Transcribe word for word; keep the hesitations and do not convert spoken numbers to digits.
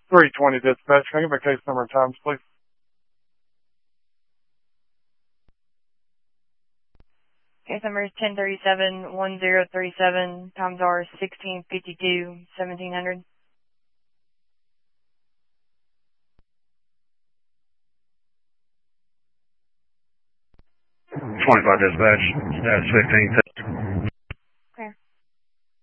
three twenty dispatch. Can I give a case number and times, please? Case number is ten thirty-seven one zero three seven. Times are sixteen fifty-two, seventeen hundred. twenty-five dispatch. That's fifteen.